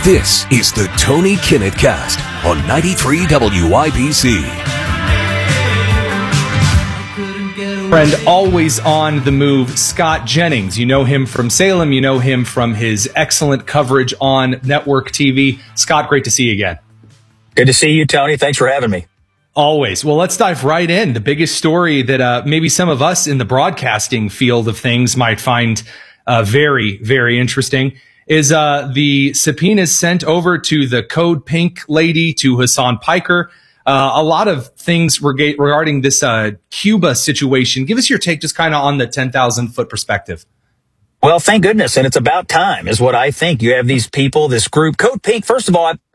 This is the Tony Kinnett Cast on 93 WIBC. Friend, always on the move, Scott Jennings. You know him from Salem. You know him from his excellent coverage on network TV. Scott, great to see you again. Good to see you, Tony. Thanks for having me. Always. Well, let's dive right in. The biggest story that maybe some of us in the broadcasting field of things might find very, very interesting is the subpoenas sent over to the Code Pink lady, to Hassan Piker. A lot of things regarding this Cuba situation. Give us your take just kind of on the 10,000-foot perspective. Well, thank goodness. And it's about time is what I think. You have these people, this group, Code Pink. First of all,